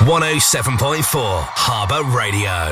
107.4 Harbour Radio.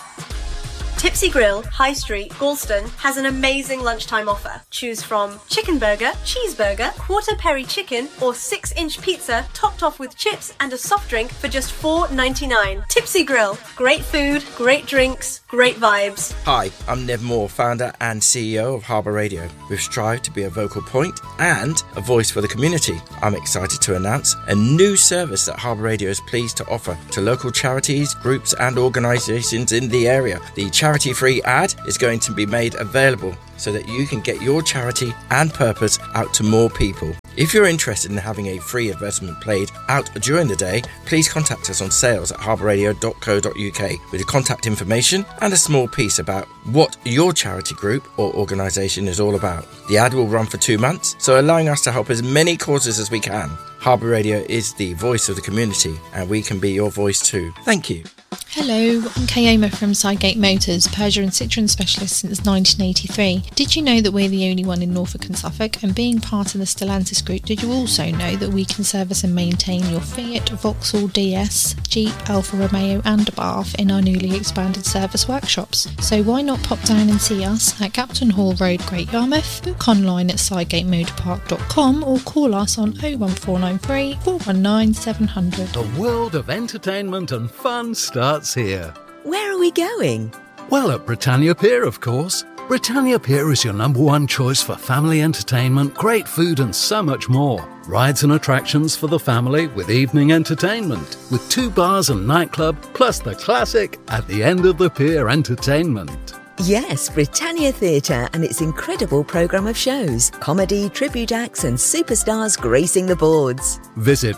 Tipsy Grill, High Street, Galston has an amazing lunchtime offer. Choose from chicken burger, cheeseburger, quarter peri chicken or 6-inch pizza topped off with chips and a soft drink for just $4.99. Tipsy Grill, great food, great drinks, great vibes. Hi, I'm Nev Moore, founder and CEO of Harbour Radio. We've strived to be a vocal point and a voice for the community. I'm excited to announce a new service that Harbour Radio is pleased to offer to local charities, groups and organisations in the area. The charity-free ad is going to be made available so that you can get your charity and purpose out to more people. If you're interested in having a free advertisement played out during the day, please contact us on sales@harbourradio.co.uk with your contact information and a small piece about what your charity group or organisation is all about. The ad will run for 2 months, so allowing us to help as many causes as we can. Harbour Radio is the voice of the community and we can be your voice too. Thank you. Hello, I'm Kayoma from Sidegate Motors, Peugeot and Citroën specialist since 1983. Did you know that we're the only one in Norfolk and Suffolk? And being part of the Stellantis group, did you also know that we can service and maintain your Fiat, Vauxhall DS, Jeep, Alfa Romeo and Abarth in our newly expanded service workshops? So why not pop down and see us at Captain Hall Road, Great Yarmouth, book online at sidegatemotorpark.com or call us on 01493 419 700. The world of entertainment and fun starts here. Where are we going? Well, at Britannia Pier, of course. Britannia Pier is your number one choice for family entertainment, great food and so much more. Rides and attractions for the family with evening entertainment, with 2 bars and nightclub, plus the classic at the end of the pier entertainment. Yes, Britannia Theatre and its incredible programme of shows, comedy, tribute acts and superstars gracing the boards. Visit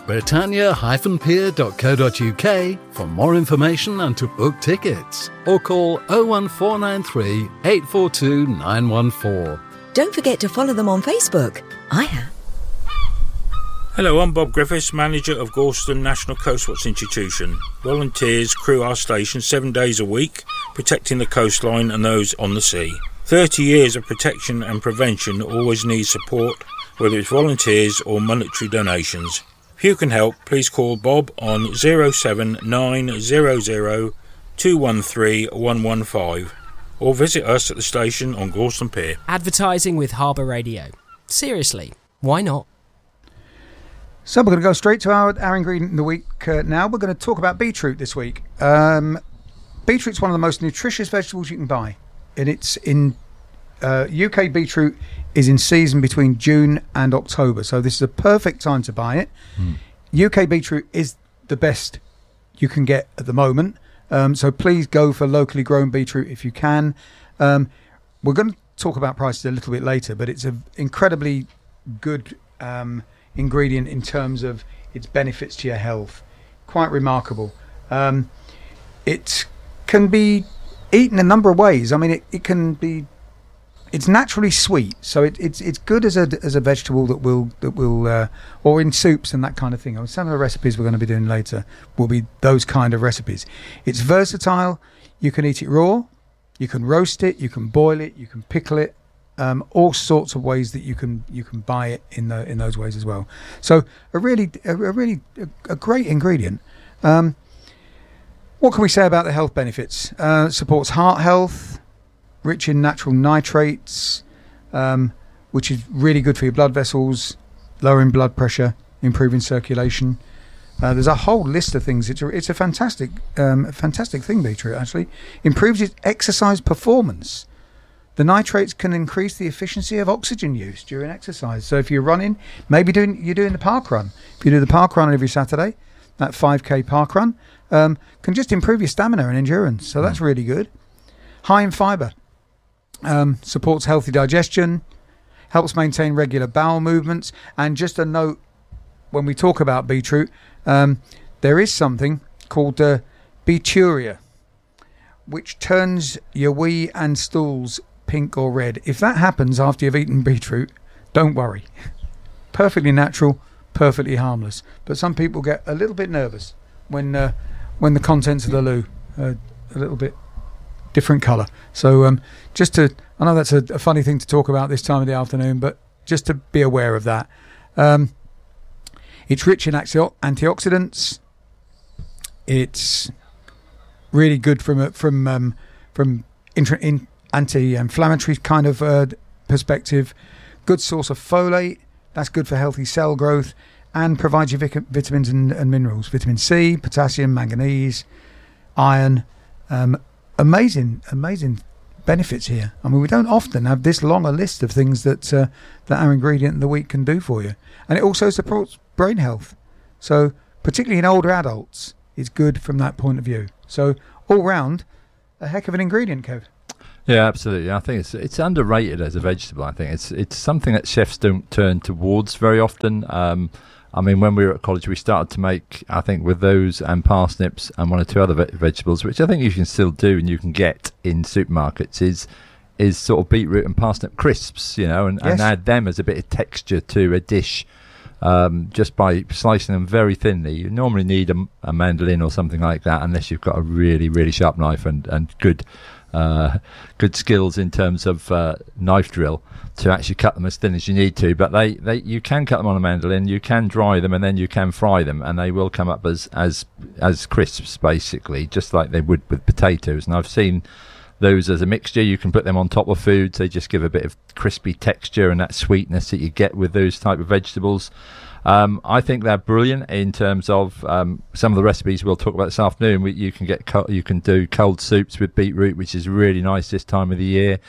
britannia-pier.co.uk for more information and to book tickets. Or call 01493 842 914. Don't forget to follow them on Facebook. I have. Hello, I'm Bob Griffiths, manager of Galston National Coastwatch Institution. Volunteers crew our station 7 days a week, protecting the coastline and those on the sea. 30 years of protection and prevention always needs support, whether it's volunteers or monetary donations. If you can help, please call Bob on 07900 213 115 or visit us at the station on Galston Pier. Advertising with Harbour Radio. Seriously, why not? So we're going to go straight to our ingredient in the week now. We're going to talk about beetroot this week. Beetroot's one of the most nutritious vegetables you can buy. And it's in UK beetroot is in season between June and October. So this is a perfect time to buy it. UK beetroot is the best you can get at the moment. So please go for locally grown beetroot if you can. We're going to talk about prices a little bit later, but it's an incredibly good ingredient in terms of its benefits to your health. Quite remarkable. It can be eaten a number of ways. I mean, it can be. It's naturally sweet, so it's good as a vegetable that will or in soups and that kind of thing. I mean, some of the recipes we're going to be doing later will be those kind of recipes. It's versatile. You can eat it raw. You can roast it. You can boil it. You can pickle it. All sorts of ways that you can buy it in those ways as well. So a great ingredient. What can we say about the health benefits? Supports heart health, rich in natural nitrates, which is really good for your blood vessels, lowering blood pressure, improving circulation. There's a whole list of things. It's a fantastic thing, beetroot actually. Improves its exercise performance. The nitrates can increase the efficiency of oxygen use during exercise. So if you're running, maybe you're doing the park run. If you do the park run every Saturday, that 5k park run can just improve your stamina and endurance. So that's really good. High in fibre. Supports healthy digestion. Helps maintain regular bowel movements. And just a note, when we talk about beetroot, there is something called beeturia, which turns your wee and stools pink or red. If that happens after you've eaten beetroot, don't worry. Perfectly natural, perfectly harmless. But some people get a little bit nervous when the contents of the loo are a little bit different colour. So I know that's a funny thing to talk about this time of the afternoon, but just to be aware of that. It's rich in antioxidants. It's really good from anti-inflammatory kind of perspective. Good source of folate. That's good for healthy cell growth, and provides you vitamins and minerals. Vitamin C, potassium, manganese, iron. Amazing benefits here. I mean, we don't often have this long a list of things that our ingredient of the week can do for you. And it also supports brain health. So particularly in older adults, it's good from that point of view. So all round, a heck of an ingredient, Kev. Yeah, absolutely. I think it's underrated as a vegetable. I think it's something that chefs don't turn towards very often. I mean, when we were at college, we started to make, I think, with those and parsnips and one or two other vegetables, which I think you can still do and you can get in supermarkets, is sort of beetroot and parsnip crisps, you know, and add them as a bit of texture to a dish, just by slicing them very thinly. You normally need a mandolin or something like that, unless you've got a really, really sharp knife and good skills in terms of knife drill to actually cut them as thin as you need to. But you can cut them on a mandolin, you can dry them, and then you can fry them, and they will come up as crisps, basically, just like they would with potatoes. And I've seen those as a mixture. You can put them on top of foods. They just give a bit of crispy texture and that sweetness that you get with those type of vegetables. I think they're brilliant in terms of some of the recipes we'll talk about this afternoon. You can do cold soups with beetroot, which is really nice this time of the year,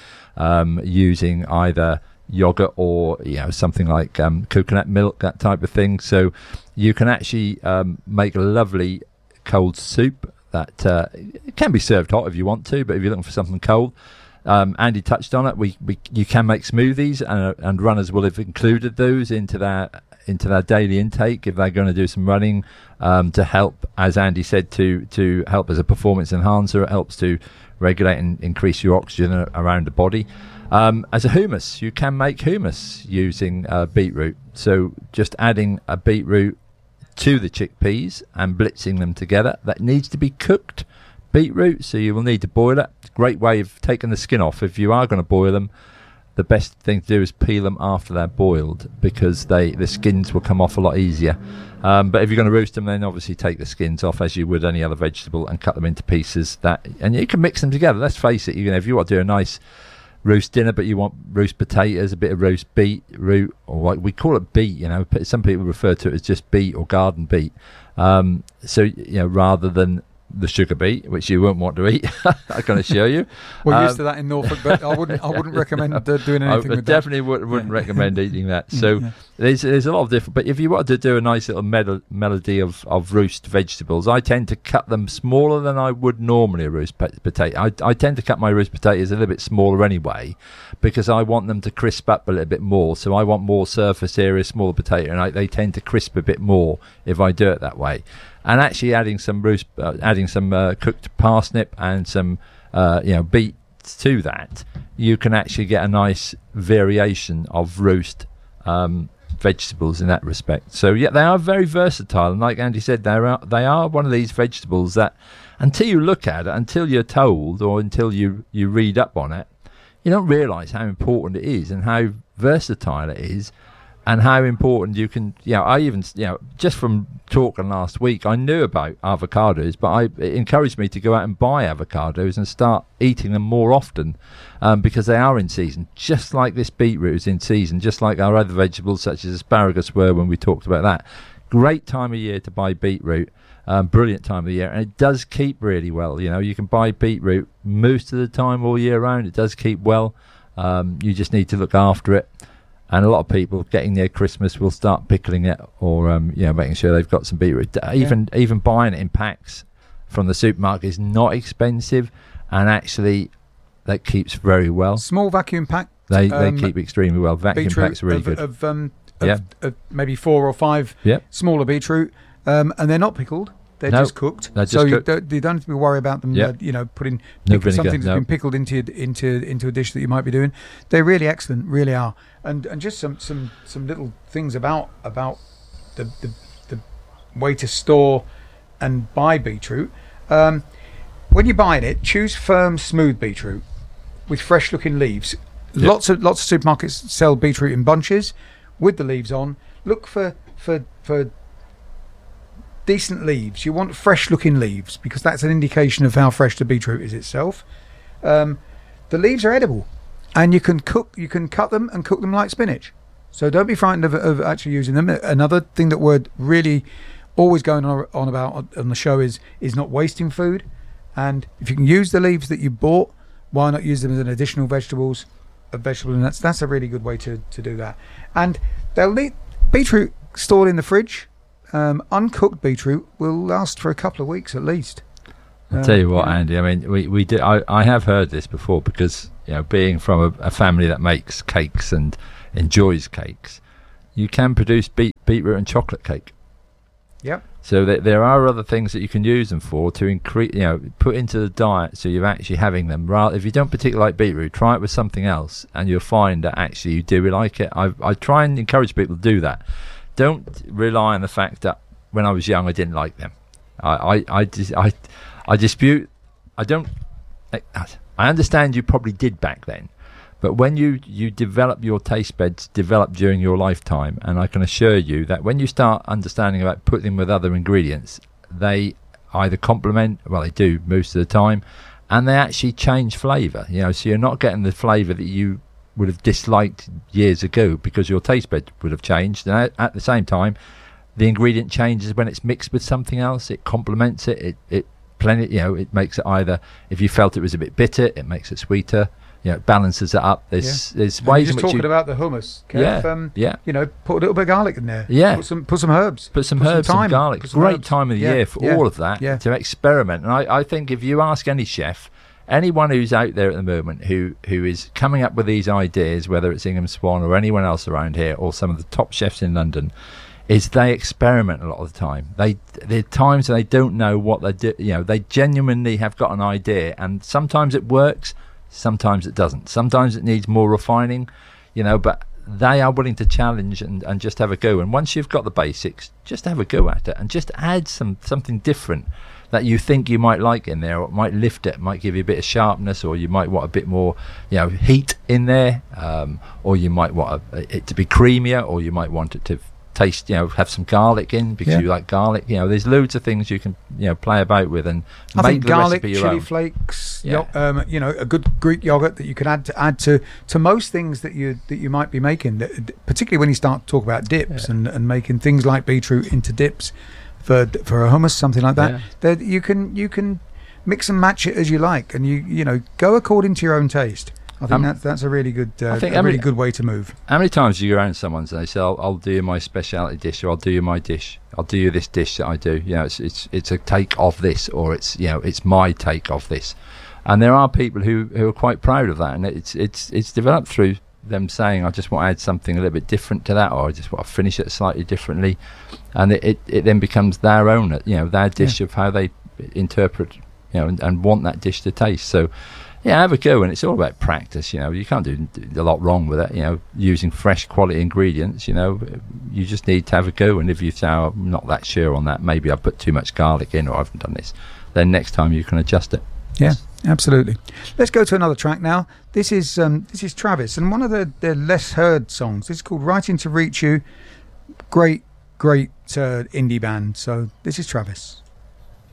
using either yogurt or something like coconut milk, that type of thing. So you can actually make a lovely cold soup that it can be served hot if you want to, but if you're looking for something cold. Andy touched on it. You can make smoothies, and runners will have included those into their daily intake if they're going to do some running, to help, as Andy said, to help as a performance enhancer. It helps to regulate and increase your oxygen around the body. As a hummus, you can make hummus using beetroot. So just adding a beetroot to the chickpeas and blitzing them together. That needs to be cooked beetroot, so you will need to boil it. Great way of taking the skin off. If you are going to boil them, the best thing to do is peel them after they're boiled, because the skins will come off a lot easier. But if you're going to roast them, then obviously take the skins off as you would any other vegetable and cut them into pieces. And you can mix them together. Let's face it, if you want to do a nice roast dinner, but you want roast potatoes, a bit of roast beetroot, or like we call it beet, some people refer to it as just beet or garden beet. So rather than the sugar beet, which you won't want to eat, I can assure you. We're used to that in Norfolk, but I wouldn't recommend doing anything with that. I definitely wouldn't recommend eating that. So there's a lot of different. But if you wanted to do a nice little melody of roast vegetables, I tend to cut them smaller than I would normally a roast potato. I tend to cut my roast potatoes a little bit smaller anyway, because I want them to crisp up a little bit more. So I want more surface area, smaller potato, and they tend to crisp a bit more if I do it that way. And actually adding some cooked parsnip and some beet to that, you can actually get a nice variation of roast vegetables in that respect. So yeah, they are very versatile, and like Andy said, they are one of these vegetables that until you look at it, until you're told, or until you read up on it, you don't realise how important it is and how versatile it is. And how important you can, I even, just from talking last week, I knew about avocados, but it encouraged me to go out and buy avocados and start eating them more often, because they are in season, just like this beetroot is in season, just like our other vegetables such as asparagus were when we talked about that. Great time of year to buy beetroot, brilliant time of the year, and it does keep really well. You can buy beetroot most of the time all year round. It does keep well. You just need to look after it. And a lot of people getting near Christmas will start pickling it, or making sure they've got some beetroot. Even buying it in packs from the supermarket is not expensive, and actually that keeps very well. Small vacuum pack. They keep extremely well. Vacuum packs are really good. Of maybe 4 or 5 smaller beetroot, and they're not pickled. They're just cooked. They're just cooked. You don't have to worry about them. Putting something that's been pickled into a dish that you might be doing. They're really excellent, really are. And just some little things about the way to store and buy beetroot. When you're buying it, choose firm, smooth beetroot with fresh looking leaves. Yep. Lots of supermarkets sell beetroot in bunches with the leaves on. Look for decent leaves. You want fresh looking leaves because that's an indication of how fresh the beetroot is itself. The leaves are edible, and you can cut them and cook them like spinach. So don't be frightened of actually using them. Another thing that we're really always going on about on the show is not wasting food. And if you can use the leaves that you bought, why not use them as an additional vegetable? And that's a really good way to do that. And they'll leave beetroot stored in the fridge. Uncooked beetroot will last for a couple of weeks at least. I'll tell you what, Andy. I mean, we did. I have heard this before because being from a family that makes cakes and enjoys cakes, you can produce beetroot and chocolate cake. Yep. So there are other things that you can use them for to increase, put into the diet. So you're actually having them. Rather, if you don't particularly like beetroot, try it with something else, and you'll find that actually you do like it. I try and encourage people to do that. Don't rely on the fact that when I was young I didn't like them. I dispute. I understand you probably did back then, but when you develop, your taste buds develop during your lifetime, and I can assure you that when you start understanding about putting them with other ingredients, they either complement, well they do most of the time, and they actually change flavour. So you're not getting the flavour that you would have disliked years ago because your taste bud would have changed, and at the same time the ingredient changes when it's mixed with something else. It complements it. It makes it, either if you felt it was a bit bitter, it makes it sweeter. It balances it up. There's ways in which talking about the hummus, Kev, put a little bit of garlic in there. Yeah, put some herbs. Put some herbs and garlic. Great time of the year for all of that to experiment. And I think if you ask any chef, anyone who's out there at the moment who is coming up with these ideas, whether it's Ingham Swan or anyone else around here or some of the top chefs in London, is they experiment a lot of the time. There are times they don't know what they do. They genuinely have got an idea, and sometimes it works, sometimes it doesn't. Sometimes it needs more refining, but they are willing to challenge and just have a go. And once you've got the basics, just have a go at it and just add something different that you think you might like in there, or it might lift it, might give you a bit of sharpness, or you might want a bit more heat in there, or you might want it to be creamier, or you might want it to taste, have some garlic in because you like garlic. There's loads of things you can play about with and make the recipe your own. Chili flakes, a good Greek yogurt that you can add to most things that you might be making, particularly when you start to talk about dips and making things like beetroot into dips for a hummus, something like that. That you can mix and match it as you like, and you go according to your own taste. I think that's a really good good way to move. How many times do you go around someone's and they say, I'll do you my speciality dish, or I'll do you my dish, I'll do you this dish that I do. It's a take of this, or it's my take of this. And there are people who are quite proud of that, and it's developed through them saying, I just want to add something a little bit different to that, or I just want to finish it slightly differently, and it then becomes their own, their dish of how they interpret, and want that dish to taste. So have a go, and it's all about practice. You can't do a lot wrong with it. Using fresh quality ingredients. You just need to have a go. And if you say, I'm not that sure on that, maybe I've put too much garlic in, or I haven't done this, then next time you can adjust it. Yeah, absolutely. Let's go to another track now. This is Travis, and one of the less heard songs. This is called "Writing to Reach You." Great indie band. So this is Travis.